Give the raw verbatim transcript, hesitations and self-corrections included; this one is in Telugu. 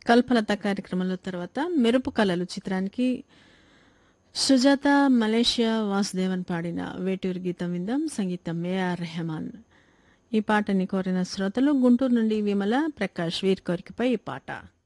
కల్పలత కార్యక్రమంలో తర్వాత మెరుపు కళలు చిత్రానికి సుజాత మలేషియా వాసుదేవన్ పాడిన వేటూరు గీతం విందాం. సంగీతం ఏఆర్ రెహమాన్. ఈ పాటని కోరిన శ్రోతలు గుంటూరు నుండి విమల ప్రకాష్ వీరి కోరికపై ఈ పాట.